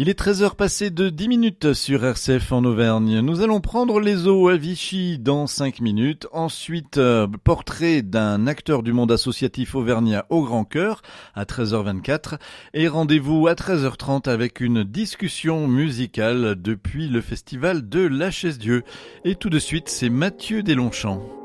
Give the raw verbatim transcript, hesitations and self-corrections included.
Il est treize heures passées de dix minutes sur R C F en Auvergne. Nous allons prendre les eaux à Vichy dans cinq minutes. Ensuite, euh, portrait d'un acteur du monde associatif auvergnat au Grand Cœur à treize heures vingt-quatre. Et rendez-vous à treize heures trente avec une discussion musicale depuis le festival de La Chaise-Dieu. Et tout de suite, c'est Mathieu Deslongchamps.